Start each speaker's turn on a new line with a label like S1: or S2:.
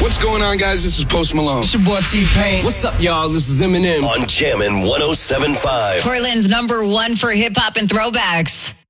S1: What's going on, guys? This is Post Malone.
S2: It's your boy T-Pain.
S3: What's up, y'all? This is Eminem.
S4: On Jammin' 107.5.
S5: Portland's #1 for hip-hop and throwbacks.